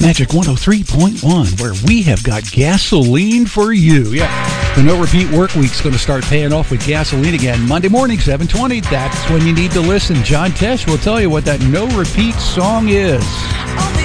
Magic 103.1, where we have got gasoline for you. Yeah, the No Repeat Work Week's going to start paying off with gasoline again. Monday morning, 7:20. That's when you need to listen. John Tesh will tell you what that No Repeat song is.